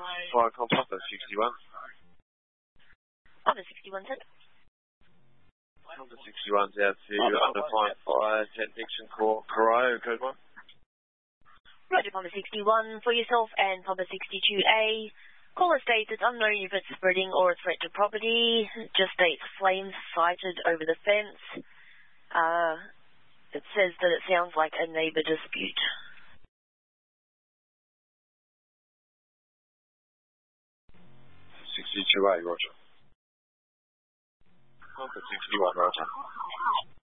Fire Compass 61. Under 61, sir. Under 61's out to under fire 10 Dixon Core, Corio, code 1. Roger, Papa 61 for yourself and Papa 62A. Caller states it's unknown if it's spreading or a threat to property. Just states flames sighted over the fence. It says that it sounds like a neighbour dispute. 62A, Roger. Papa 61, Roger.